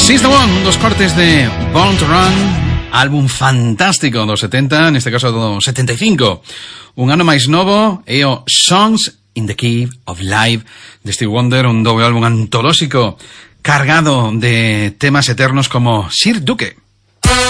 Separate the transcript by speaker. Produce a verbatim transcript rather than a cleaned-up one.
Speaker 1: She's the One, un dos cortes de Born to Run, álbum fantástico dos setenta, neste caso do setenta e cinco. Un ano máis novo é o Songs in the Key of Life de Stevie Wonder, un doble álbum antolóxico cargado de temas eternos como Sir Duke.